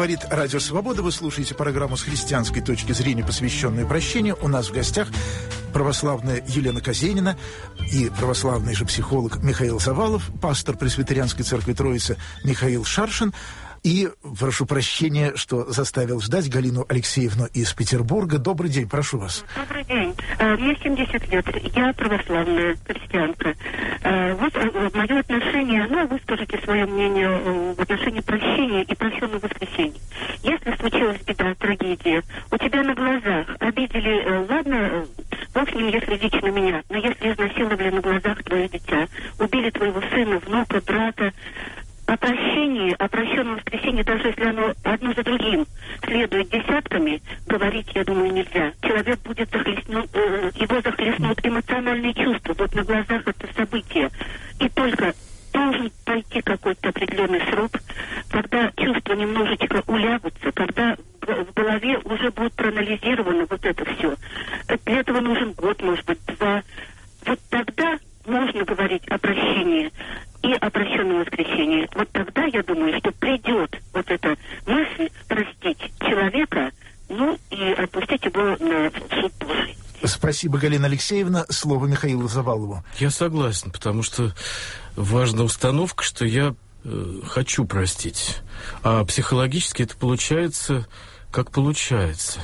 Говорит Радио Свобода. Вы слушаете программу с христианской точки зрения, посвященную прощению. У нас в гостях православная Елена Казенина и православный же психолог Михаил Завалов, пастор Пресвитерианской церкви Троицы Михаил Шаршин. И прошу прощения, что заставил ждать Галину Алексеевну из Петербурга. Добрый день, прошу вас. Добрый день. Мне 70 лет. Я православная христианка. Вот мое отношение, вы скажите свое мнение в отношении прощения и прощенного воскресения. Если случилась беда, трагедия, у тебя на глазах обидели, ладно, бог с ним, если лично меня, но если изнасиловали на глазах твое дитя, убили твоего сына, внука, брата, о прощении, о прощенном воскресении, даже если оно одно за другим следует десятками, говорить, я думаю, нельзя. Человек будет захлестнут, его захлестнут эмоциональные чувства. Вот на глазах это событие. И только должен пройти какой-то определенный срок, когда чувства немножечко улягутся, когда в голове уже будет проанализировано вот это все. Для этого нужен год, может быть, 2. Вот тогда можно говорить о прощении и о прощенном воскресении. Вот тогда, я думаю, что придет вот эта мысль простить человека, и отпустить его на суд Божий. Спасибо, Галина Алексеевна. Слово Михаилу Завалову. Я согласен, потому что важна установка, что я хочу простить. А психологически это получается, как получается.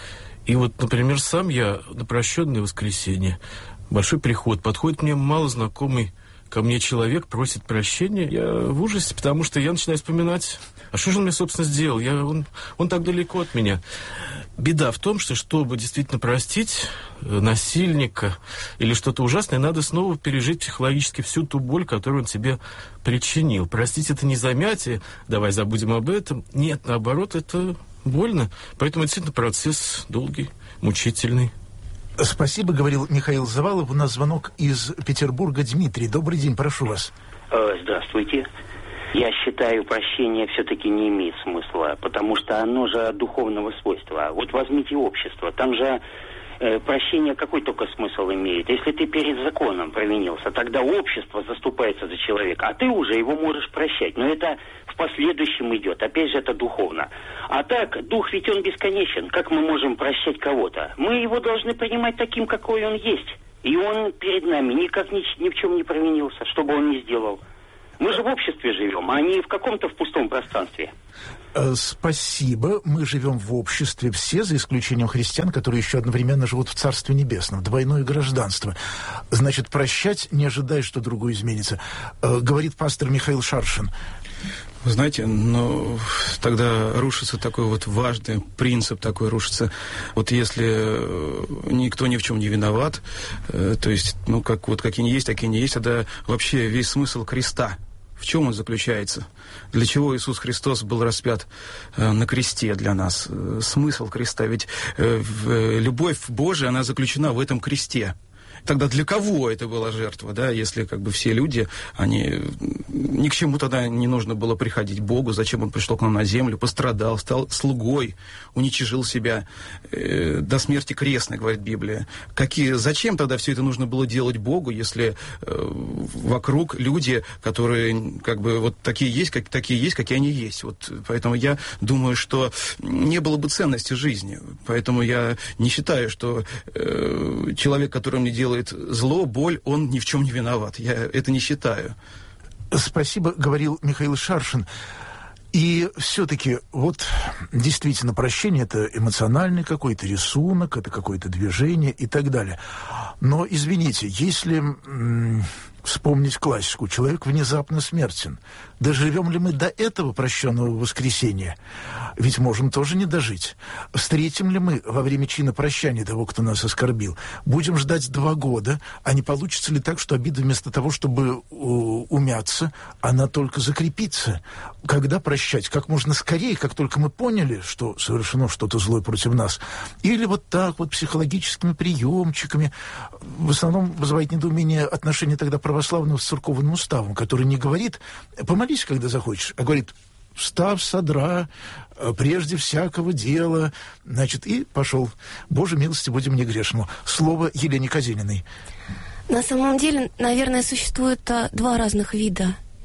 И вот, например, сам я на прощенное воскресенье, большой приход, подходит мне малознакомый ко мне человек, просит прощения. Я в ужасе, потому что я начинаю вспоминать, а что же он мне, собственно, сделал? Он так далеко от меня. Беда в том, что, чтобы действительно простить насильника или что-то ужасное, надо снова пережить психологически всю ту боль, которую он тебе причинил. Простить — это не замятие, давай забудем об этом. Нет, наоборот, это больно. Поэтому действительно процесс долгий, мучительный. Спасибо, говорил Михаил Завалов. У нас звонок из Петербурга. Дмитрий, добрый день, прошу вас. Здравствуйте. Я считаю, прощение все-таки не имеет смысла, потому что оно же духовного свойства. Вот возьмите общество, там же прощение какой только смысл имеет. Если ты перед законом провинился, тогда общество заступается за человека, а ты уже его можешь прощать. Но это в последующем идет. Опять же, это духовно. А так, дух ведь он бесконечен. Как мы можем прощать кого-то? Мы его должны принимать таким, какой он есть. И он перед нами никак ни в чем не провинился, что бы он ни сделал. Мы же в обществе живем, а не в каком-то пустом пространстве. Спасибо. Мы живем в обществе все, за исключением христиан, которые еще одновременно живут в Царстве Небесном. Двойное гражданство. Значит, прощать, не ожидая, что другое изменится. Говорит пастор Михаил Шаршин. Вы знаете, тогда рушится такой вот важный принцип, такой рушится. Вот если никто ни в чем не виноват, то есть, какие не есть, такие не есть, тогда вообще весь смысл креста. В чем он заключается? Для чего Иисус Христос был распят на кресте для нас? Смысл креста, ведь любовь Божия, она заключена в этом кресте. Тогда для кого это была жертва, да, если все люди, они ни к чему тогда не нужно было приходить Богу, зачем он пришел к нам на землю, пострадал, стал слугой, уничижил себя до смерти крестной, говорит Библия. Зачем тогда все это нужно было делать Богу, если вокруг люди, которые такие есть, какие они есть. Вот, поэтому я думаю, что не было бы ценности жизни. Поэтому я не считаю, что человек, который мне делает зло, боль, он ни в чем не виноват. Я это не считаю. Спасибо, говорил Михаил Шаршин. И все-таки действительно прощение — это эмоциональный какой-то рисунок, это какое-то движение и так далее. Но, извините, если вспомнить классику, человек внезапно смертен, доживем ли мы до этого прощенного воскресения? Ведь можем тоже не дожить. Встретим ли мы во время чина прощания того, кто нас оскорбил? Будем ждать 2 года, а не получится ли так, что обида вместо того, чтобы умяться, она только закрепится? Когда прощать? Как можно скорее, как только мы поняли, что совершено что-то злое против нас? Или психологическими приемчиками? В основном вызывает недоумение отношение тогда православного с церковным уставом, который не говорит «помолись, когда захочешь», а говорит «встав с одра, прежде всякого дела», и пошел. Боже милости, будем не грешному. Слово Елене Казениной. На самом деле, наверное, существует 2 разных вида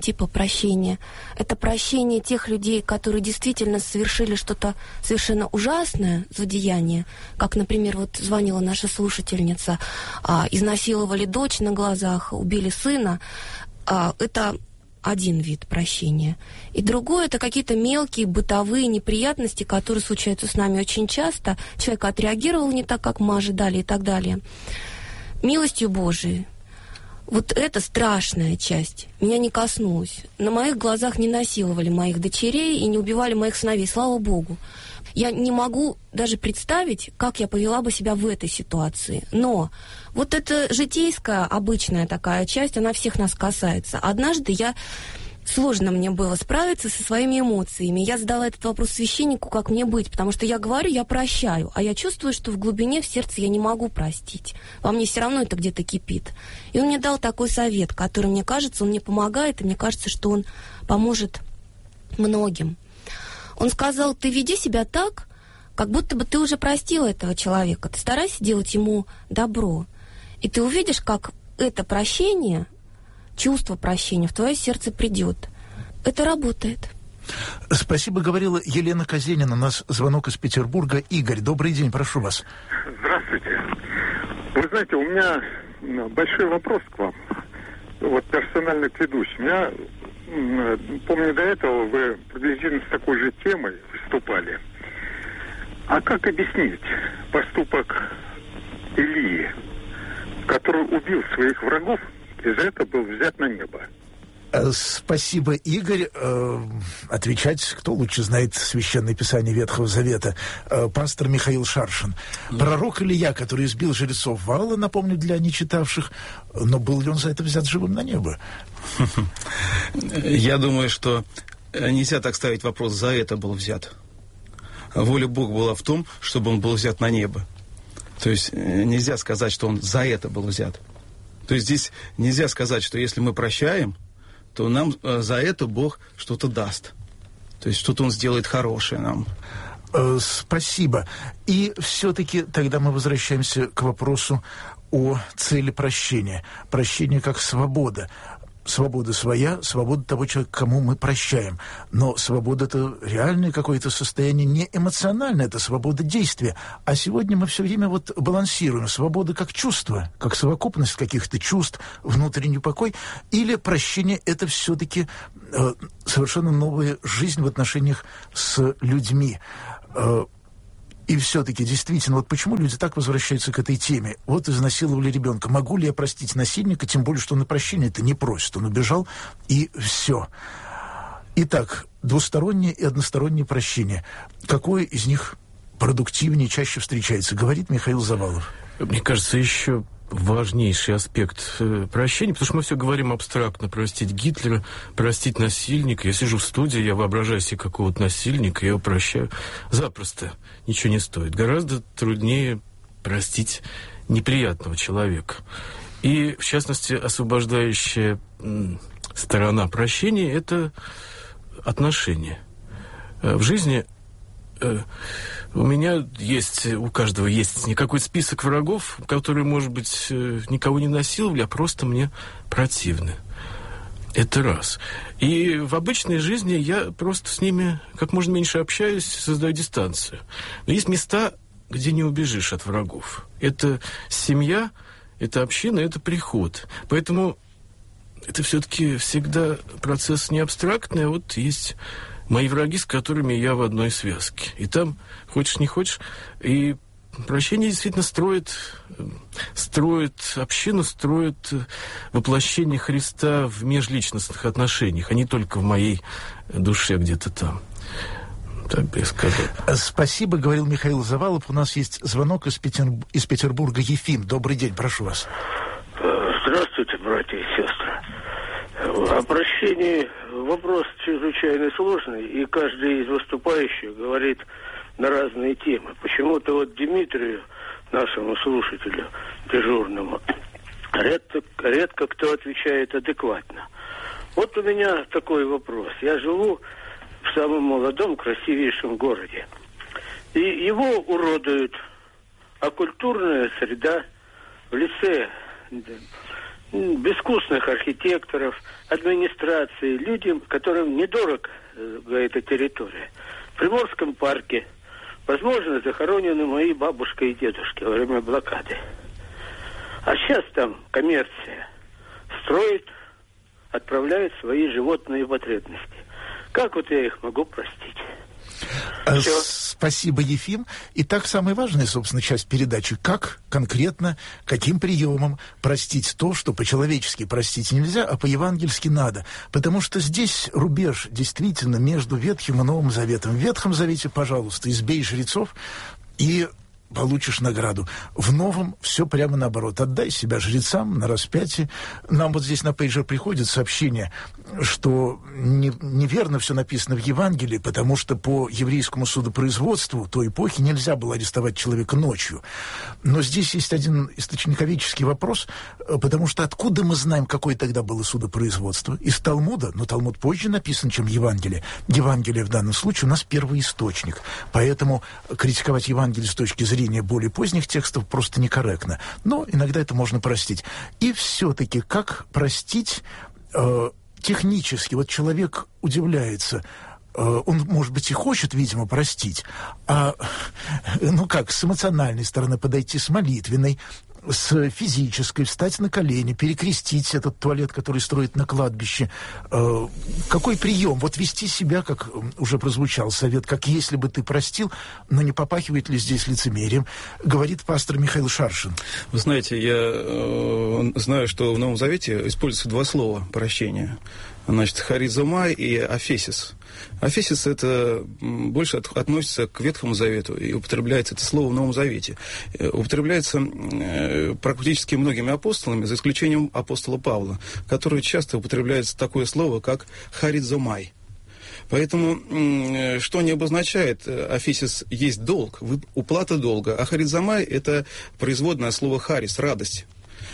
типа прощения. Это прощение тех людей, которые действительно совершили что-то совершенно ужасное, злодеяние. Как, например, вот звонила наша слушательница, изнасиловали дочь на глазах, убили сына. Это один вид прощения. И другой — это какие-то мелкие бытовые неприятности, которые случаются с нами очень часто. Человек отреагировал не так, как мы ожидали, и так далее. Милостью Божией. Вот это страшная часть. Меня не коснулась. На моих глазах не насиловали моих дочерей и не убивали моих сыновей. Слава Богу. Я не могу даже представить, как я повела бы себя в этой ситуации. Но вот эта житейская, обычная такая часть, она всех нас касается. Однажды сложно мне было справиться со своими эмоциями. Я задала этот вопрос священнику, как мне быть, потому что я говорю, я прощаю, а я чувствую, что в глубине, в сердце я не могу простить. Во мне все равно это где-то кипит. И он мне дал такой совет, который, мне кажется, он мне помогает, и мне кажется, что он поможет многим. Он сказал: ты веди себя так, как будто бы ты уже простила этого человека. Ты старайся делать ему добро. И ты увидишь, как это прощение, чувство прощения в твое сердце придет. Это работает. Спасибо, говорила Елена Казенина. У нас звонок из Петербурга. Игорь, добрый день, прошу вас. Здравствуйте. Вы знаете, у меня большой вопрос к вам. Вот персонально к ведущим. Я помню, до этого вы приблизительно с такой же темой выступали. А как объяснить поступок Илии, который убил своих врагов и за это был взят на небо? Спасибо, Игорь. Отвечать, кто лучше знает Священное Писание Ветхого Завета? Пастор Михаил Шаршин. Пророк Илия, который избил жрецов Ваала, напомню, для нечитавших, но был ли он за это взят живым на небо? Я думаю, что нельзя так ставить вопрос: за это был взят. Воля Бога была в том, чтобы он был взят на небо. То есть нельзя сказать, что он за это был взят. То есть здесь нельзя сказать, что если мы прощаем, то нам за это Бог что-то даст. То есть что-то Он сделает хорошее нам. Спасибо. И все-таки тогда мы возвращаемся к вопросу о цели прощения. Прощение как свобода. Свобода своя, свобода того человека, кому мы прощаем. Но свобода — это реальное какое-то состояние, не эмоциональное, это свобода действия. А сегодня мы все время вот балансируем. Свобода как чувство, как совокупность каких-то чувств, внутренний покой. Или прощение — это все-таки совершенно новая жизнь в отношениях с людьми. И все-таки, действительно, вот почему люди так возвращаются к этой теме? Вот изнасиловали ребенка. Могу ли я простить насильника, тем более, что он на прощение это не просит. Он убежал, и все. Итак, двустороннее и одностороннее прощение. Какое из них продуктивнее, чаще встречается? Говорит Михаил Завалов. Мне кажется, еще важнейший аспект прощения, потому что мы все говорим абстрактно: простить Гитлера, простить насильника. Я сижу в студии, я воображаю себе какого-то насильника, я его прощаю. Запросто. Ничего не стоит. Гораздо труднее простить неприятного человека. И, в частности, освобождающая сторона прощения — это отношения. В жизни у меня есть, у каждого есть не какой-то список врагов, которые, может быть, никого не насиловали, а просто мне противны. Это раз. И в обычной жизни я просто с ними как можно меньше общаюсь, создаю дистанцию. Но есть места, где не убежишь от врагов. Это семья, это община, это приход. Поэтому это все-таки всегда процесс не абстрактный, а вот есть мои враги, с которыми я в одной связке. И там, хочешь не хочешь, и прощение действительно строит общину, строит воплощение Христа в межличностных отношениях, а не только в моей душе где-то там. Так бы я сказал. Спасибо, говорил Михаил Завалов. У нас есть звонок из Петербурга. Ефим, добрый день, прошу вас. Здравствуйте, братья и сестры. О прощении вопрос чрезвычайно сложный, и каждый из выступающих говорит на разные темы. Почему-то вот Дмитрию, нашему слушателю дежурному, редко кто отвечает адекватно. Вот у меня такой вопрос. Я живу в самом молодом, красивейшем городе. И его уродует оккультурная среда в лице безвкусных архитекторов, администрации, людям, которым недорого эта территория. В Приморском парке, возможно, захоронены мои бабушка и дедушки во время блокады. А сейчас там коммерция строит, отправляет свои животные потребности. Как вот я их могу простить? Спасибо, Ефим. Итак, самая важная, собственно, часть передачи. Как конкретно, каким приемом простить то, что по-человечески простить нельзя, а по-евангельски надо. Потому что здесь рубеж действительно между Ветхим и Новым Заветом. В Ветхом Завете, пожалуйста, избей жрецов и получишь награду. В Новом все прямо наоборот. Отдай себя жрецам на распятие. Нам вот здесь на пейджер приходит сообщение, что неверно все написано в Евангелии, потому что по еврейскому судопроизводству той эпохи нельзя было арестовать человека ночью. Но здесь есть один источниковедческий вопрос, потому что откуда мы знаем, какое тогда было судопроизводство? Из Талмуда, но Талмуд позже написан, чем Евангелие. Евангелие в данном случае у нас первый источник. Поэтому критиковать Евангелие с точки зрения более поздних текстов просто некорректно. Но иногда это можно простить. И все-таки как простить технически? Вот человек удивляется. Он, может быть, и хочет, видимо, простить. А, с эмоциональной стороны подойти, с молитвенной, с физической, встать на колени, перекрестить этот туалет, который строят на кладбище. Какой прием? Вот вести себя, как уже прозвучал совет, как если бы ты простил, но не попахивает ли здесь лицемерием, говорит пастор Михаил Шаршин. Вы знаете, я знаю, что в Новом Завете используются два слова прощения. Значит, харизомай и афесис. Афесис это больше относится к Ветхому Завету, и употребляется это слово в Новом Завете. Употребляется практически многими апостолами, за исключением апостола Павла, который часто употребляется такое слово, как харизомай. Поэтому, что не обозначает, афесис есть долг, уплата долга, а харизомай это производное от слова харис, радость.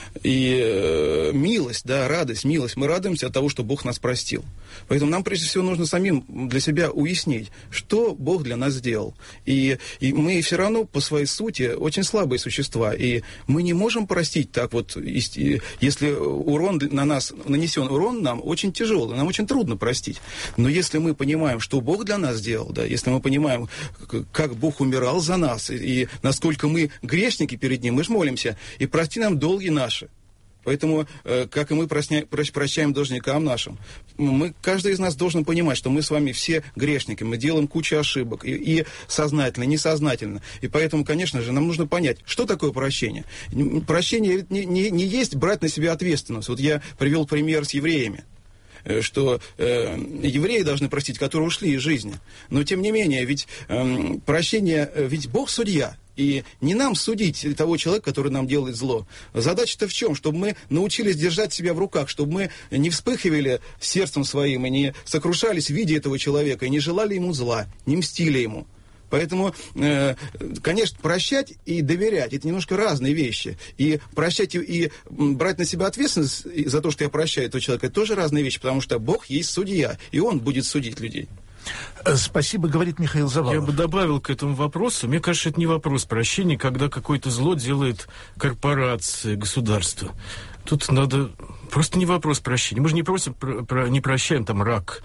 И милость, да, радость, милость. Мы радуемся от того, что Бог нас простил. Поэтому нам, прежде всего, нужно самим для себя уяснить, что Бог для нас сделал. И мы все равно, по своей сути, очень слабые существа. И мы не можем простить так вот, если урон на нас, нанесен урон нам очень тяжелый, нам очень трудно простить. Но если мы понимаем, что Бог для нас сделал, да, если мы понимаем, как Бог умирал за нас, и насколько мы грешники перед Ним, мы же молимся, и прости нам долги наши. Поэтому, как и мы прощаем должникам нашим, каждый из нас должен понимать, что мы с вами все грешники, мы делаем кучу ошибок, и сознательно, и несознательно. И поэтому, конечно же, нам нужно понять, что такое прощение. Прощение не есть брать на себя ответственность. Вот я привел пример с евреями, что евреи должны простить, которые ушли из жизни. Но, тем не менее, ведь прощение, ведь Бог судья. И не нам судить того человека, который нам делает зло. Задача-то в чем? Чтобы мы научились держать себя в руках, чтобы мы не вспыхивали сердцем своим и не сокрушались в виде этого человека, и не желали ему зла, не мстили ему. Поэтому, конечно, прощать и доверять – это немножко разные вещи. И прощать и брать на себя ответственность за то, что я прощаю этого человека – это тоже разные вещи, потому что Бог есть судья, и Он будет судить людей. Спасибо, говорит Михаил Завалов. Я бы добавил к этому вопросу. Мне кажется, это не вопрос прощения, когда какое-то зло делает корпорация, государство. Тут надо... Просто не вопрос прощения. Мы же не просим, не прощаем там рак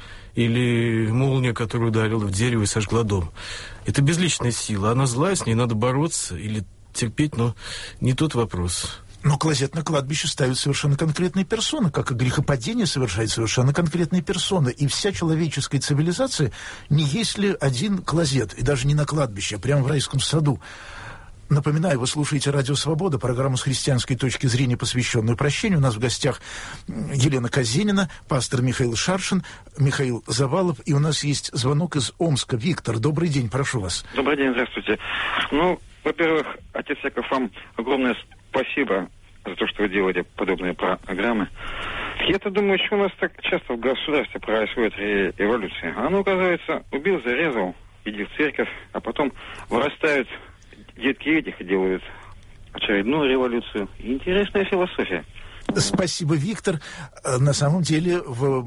или молния, которая ударила в дерево и сожгла дом. Это безличная сила. Она злая, с ней надо бороться или терпеть, но не тот вопрос. Но клозет на кладбище ставят совершенно конкретные персоны, как и грехопадение совершает совершенно конкретные персоны. И вся человеческая цивилизация не есть ли один клозет, и даже не на кладбище, а прямо в райском саду. Напоминаю, вы слушаете «Радио Свобода», программу с христианской точки зрения, посвященную прощению. У нас в гостях Елена Казенина, пастор Михаил Шаршин, Михаил Завалов. И у нас есть звонок из Омска. Виктор, добрый день, прошу вас. Добрый день, здравствуйте. Во-первых, отец Яков, вам огромное спасибо за то, что вы делаете подобные программы. Я-то думаю, что у нас так часто в государстве происходит революция. Оно, оказывается, убил, зарезал, иди в церковь, а потом вырастают детки этих и делают очередную революцию. Интересная философия. Спасибо, Виктор. На самом деле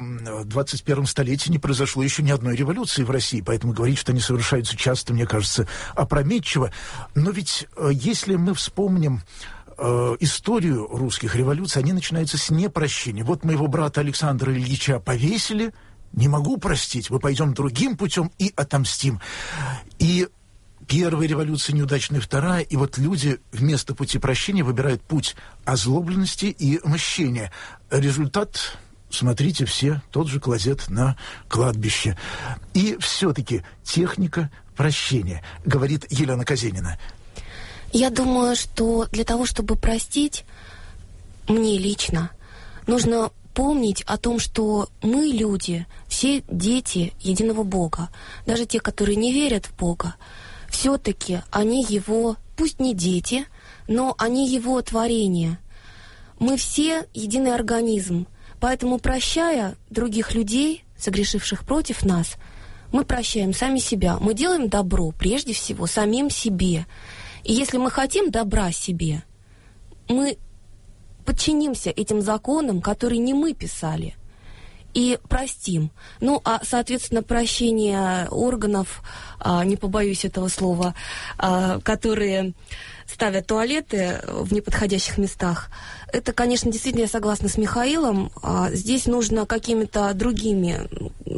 в 21 столетии не произошло еще ни одной революции в России, поэтому говорить, что они совершаются часто, мне кажется, опрометчиво. Но ведь если мы вспомним историю русских революций, они начинаются с непрощения. Вот моего брата Александра Ильича повесили, не могу простить, мы пойдем другим путем и отомстим. И первая революция неудачная, вторая, и вот люди вместо пути прощения выбирают путь озлобленности и мщения. Результат, смотрите все, тот же клозет на кладбище. И все-таки техника прощения, говорит Елена Казенина. Я думаю, что для того, чтобы простить, мне лично, нужно помнить о том, что мы, люди, все дети единого Бога. Даже те, которые не верят в Бога, все-таки они его, пусть не дети, но они его творение. Мы все единый организм. Поэтому, прощая других людей, согрешивших против нас, мы прощаем сами себя. Мы делаем добро, прежде всего, самим себе. И если мы хотим добра себе, мы подчинимся этим законам, которые не мы писали, и простим. Ну, а, соответственно, прощение органов, не побоюсь этого слова, которые ставят туалеты в неподходящих местах, это, конечно, действительно, я согласна с Михаилом, здесь нужно какими-то другими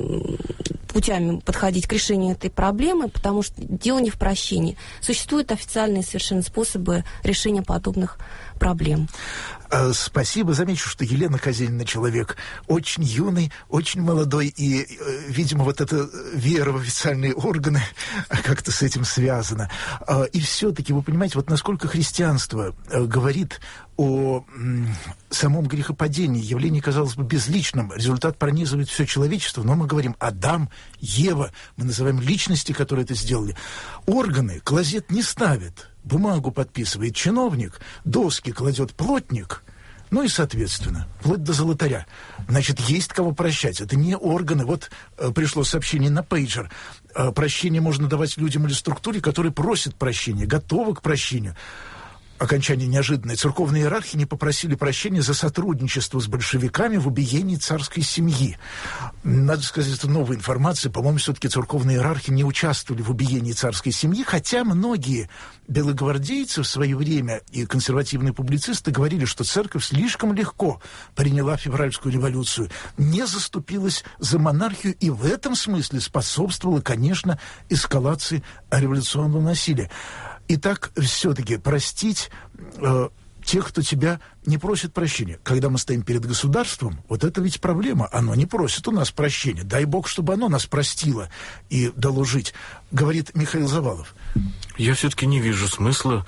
путями подходить к решению этой проблемы, потому что дело не в прощении. Существуют официальные совершенно способы решения подобных проблем. Спасибо. Замечу, что Елена Казенина человек очень юный, очень молодой, и, видимо, вот эта вера в официальные органы как-то с этим связана. И все-таки, вы понимаете, вот насколько христианство говорит о самом грехопадении, явлении, казалось бы, безличном, результат пронизывает все человечество, но мы говорим Адам, Ева, мы называем личности, которые это сделали. Органы клозет не ставит, бумагу подписывает чиновник, доски кладет плотник, ну и, соответственно, вплоть до золотаря. Значит, есть кого прощать. Это не органы. Вот пришло сообщение на пейджер. Прощение можно давать людям или структуре, которые просят прощения, готовы к прощению. Окончание неожиданное. Церковные иерархи не попросили прощения за сотрудничество с большевиками в убиении царской семьи. Надо сказать, это новая информация. По-моему, все-таки церковные иерархи не участвовали в убиении царской семьи, хотя многие белогвардейцы в свое время и консервативные публицисты говорили, что церковь слишком легко приняла февральскую революцию, не заступилась за монархию и в этом смысле способствовала, конечно, эскалации революционного насилия. Итак, все-таки простить тех, кто тебя не просит прощения. Когда мы стоим перед государством, вот это ведь проблема. Оно не просит у нас прощения. Дай Бог, чтобы оно нас простило и дало жить, говорит Михаил Завалов. Я все-таки не вижу смысла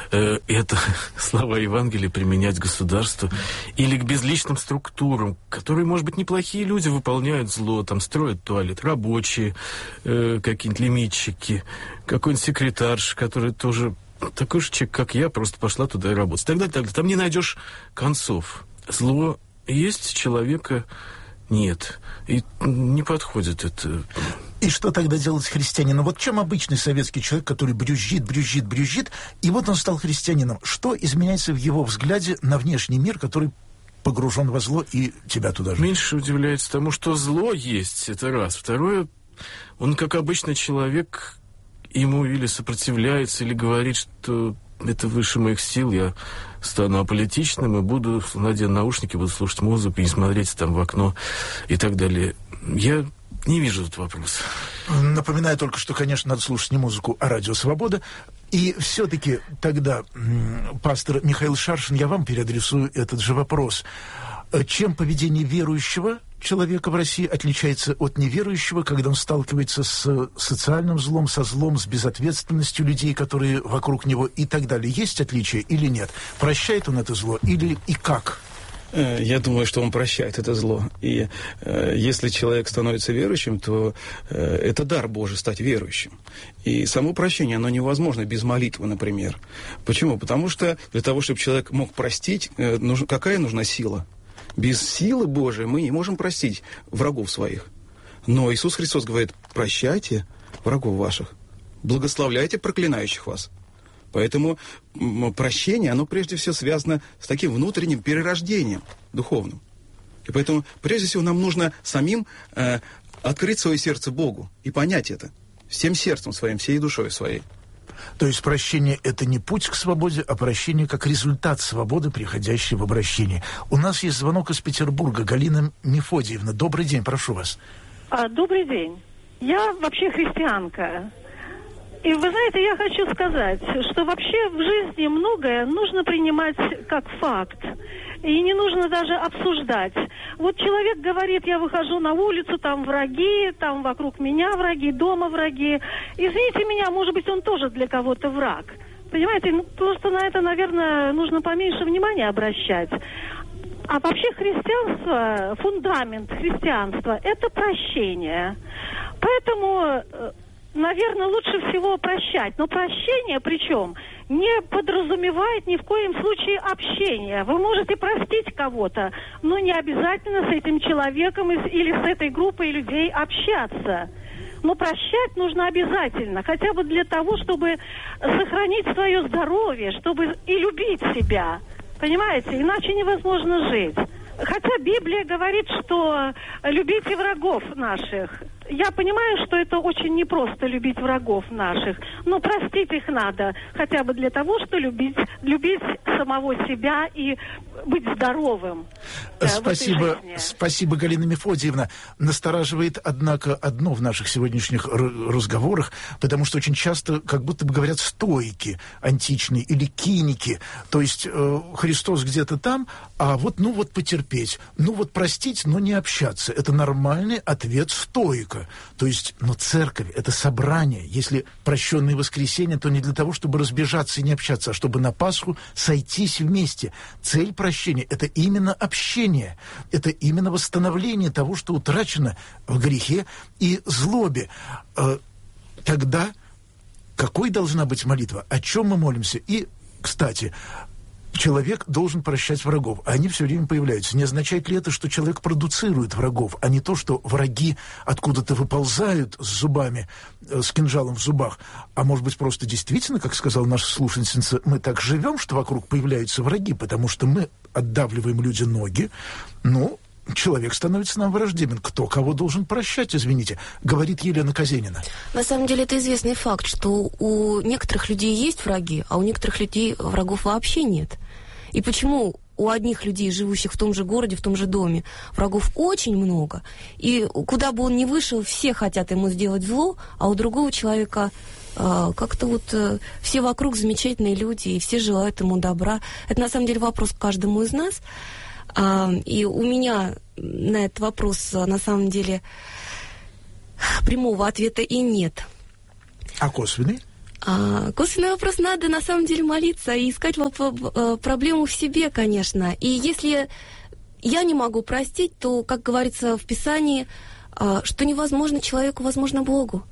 это слова Евангелия применять к государству или к безличным структурам, которые, может быть, неплохие люди выполняют зло, там строят туалет, рабочие, какие-нибудь лимитчики, какой-нибудь секретарш, который тоже такой же человек, как я, просто пошла туда и работать. Тогда там не найдешь концов. Зло есть, человека нет. И не подходит это. И что тогда делать христианину? Вот чем обычный советский человек, который брюзжит, и вот он стал христианином. Что изменяется в его взгляде на внешний мир, который погружен во зло и тебя туда же? Меньше удивляется тому, что зло есть, это раз. Второе, он, как обычный человек, ему или сопротивляется, или говорит, что это выше моих сил, я стану аполитичным и буду, надену наушники, буду слушать музыку, не смотреть там в окно и так далее. Я не вижу тут вопроса. Напоминаю только, что, конечно, надо слушать не музыку, а радио «Свобода». И все-таки тогда, пастор Михаил Шаршин, я вам переадресую этот же вопрос. Чем поведение верующего человека в России отличается от неверующего, когда он сталкивается с социальным злом, со злом, с безответственностью людей, которые вокруг него и так далее? Есть отличия или нет? Прощает он это зло или и как? Я думаю, что он прощает это зло. И если человек становится верующим, то это дар Божий стать верующим. И само прощение, оно невозможно без молитвы, например. Почему? Потому что для того, чтобы человек мог простить, какая нужна сила? Без силы Божией мы не можем простить врагов своих. Но Иисус Христос говорит: прощайте врагов ваших, благословляйте проклинающих вас. Поэтому прощение, оно прежде всего связано с таким внутренним перерождением духовным. И поэтому, прежде всего, нам нужно самим открыть свое сердце Богу и понять это всем сердцем своим, всей душой своей. То есть прощение – это не путь к свободе, а прощение как результат свободы, приходящей в обращение. У нас есть звонок из Петербурга. Галина Мефодиевна, добрый день, прошу вас. Добрый день. Я вообще христианка. И вы знаете, я хочу сказать, что вообще в жизни многое нужно принимать как факт. И не нужно даже обсуждать. Вот человек говорит, я выхожу на улицу, там враги, там вокруг меня враги, дома враги. Извините меня, может быть, он тоже для кого-то враг. Понимаете, просто на это, наверное, нужно поменьше внимания обращать. А вообще христианство, фундамент христианства – это прощение. Поэтому, наверное, лучше всего прощать. Но прощение, причем, не подразумевает ни в коем случае общения. Вы можете простить кого-то, но не обязательно с этим человеком или с этой группой людей общаться. Но прощать нужно обязательно, хотя бы для того, чтобы сохранить свое здоровье, чтобы и любить себя. Понимаете, иначе невозможно жить. Хотя Библия говорит, что любите врагов наших. Я понимаю, что это очень непросто любить врагов наших, но простить их надо, хотя бы для того, чтобы любить самого себя и быть здоровым. Спасибо, Галина Мефодиевна. Настораживает, однако, одно в наших сегодняшних разговорах, потому что очень часто как будто бы говорят стоики античные или киники. То есть Христос где-то там, а вот потерпеть, простить, но не общаться. Это нормальный ответ стоика. То есть, церковь – это собрание. Если прощенное воскресенье, то не для того, чтобы разбежаться и не общаться, а чтобы на Пасху сойтись вместе. Цель прощения – это именно общение. Это именно восстановление того, что утрачено в грехе и злобе. Тогда какой должна быть молитва? О чем мы молимся? И, кстати, человек должен прощать врагов, а они все время появляются. Не означает ли это, что человек продуцирует врагов, а не то, что враги откуда-то выползают с зубами, с кинжалом в зубах? А может быть, просто действительно, как сказала наша слушательница, мы так живем, что вокруг появляются враги, потому что мы отдавливаем людям ноги, человек становится нам враждебен. Кто кого должен прощать, извините, говорит Елена Казенина. На самом деле это известный факт, что у некоторых людей есть враги, а у некоторых людей врагов вообще нет. И почему у одних людей, живущих в том же городе, в том же доме, врагов очень много, и куда бы он ни вышел, все хотят ему сделать зло, а у другого человека как-то все вокруг замечательные люди, и все желают ему добра. Это на самом деле вопрос к каждому из нас. И у меня на этот вопрос, на самом деле, прямого ответа и нет. А косвенный? Косвенный вопрос: надо, на самом деле, молиться и искать проблему в себе, конечно. И если я не могу простить, то, как говорится в Писании, что невозможно человеку, возможно Богу.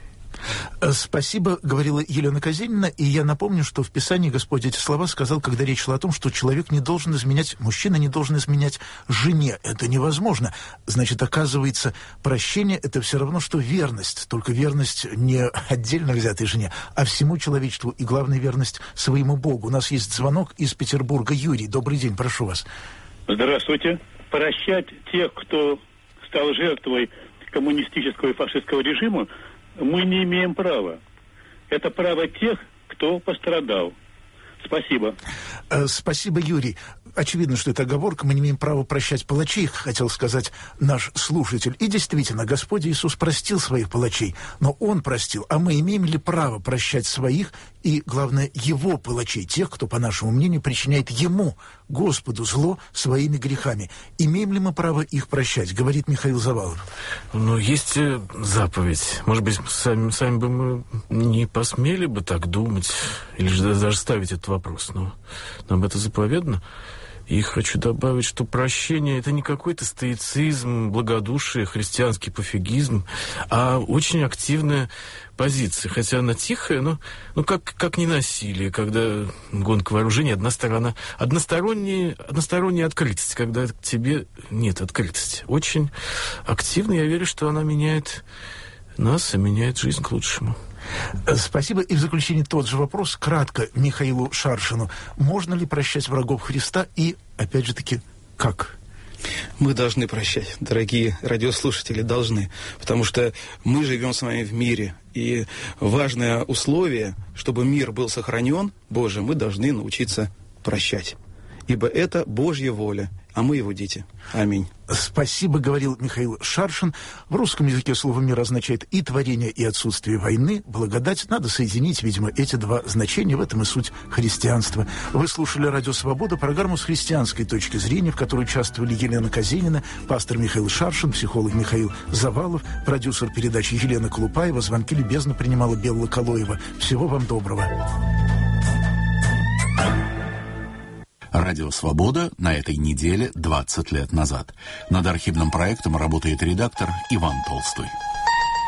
Спасибо, говорила Елена Казенина, и я напомню, что в Писании Господь эти слова сказал, когда речь шла о том, что человек не должен изменять, мужчина не должен изменять жене. Это невозможно. Значит, оказывается, прощение – это все равно, что верность. Только верность не отдельно взятой жене, а всему человечеству, и главная верность своему Богу. У нас есть звонок из Петербурга. Юрий, добрый день, прошу вас. Здравствуйте. Прощать тех, кто стал жертвой коммунистического и фашистского режима, мы не имеем права. Это право тех, кто пострадал. Спасибо. Спасибо, Юрий. Очевидно, что это оговорка. Мы не имеем права прощать палачей, хотел сказать наш слушатель. И действительно, Господь Иисус простил своих палачей, но Он простил. А мы имеем ли право прощать своих и, главное, Его палачей, тех, кто, по нашему мнению, причиняет Ему, Господу, зло своими грехами? Имеем ли мы право их прощать? Говорит Михаил Завалов. Есть заповедь. Может быть, сами бы мы не посмели бы так думать или даже ставить этот вопрос, но нам это заповедано. И хочу добавить, что прощение – это не какой-то стоицизм, благодушие, христианский пофигизм, а очень активная позиция. Хотя она тихая, но как ненасилие, когда гонка вооружений, односторонняя открытость, когда к тебе нет открытости. Очень активно, я верю, что она меняет нас и меняет жизнь к лучшему. Спасибо. И в заключение тот же вопрос, кратко, Михаилу Шаршину. Можно ли прощать врагов Христа и, опять же таки, как? Мы должны прощать, дорогие радиослушатели, должны. Потому что мы живем с вами в мире. И важное условие, чтобы мир был сохранен, Боже, мы должны научиться прощать. Ибо это Божья воля, а мы его дети. Аминь. Спасибо, говорил Михаил Шаршин. В русском языке слово «мир» означает и творение, и отсутствие войны. Благодать. Надо соединить, видимо, эти два значения. В этом и суть христианства. Вы слушали «Радио Свобода», программу с христианской точки зрения, в которой участвовали Елена Казенина, пастор Михаил Шаршин, психолог Михаил Завалов, продюсер передачи Елена Колупаева. Звонки любезно принимала Белла Калоева. Всего вам доброго. Радио «Свобода» на этой неделе 20 лет назад. Над архивным проектом работает редактор Иван Толстой.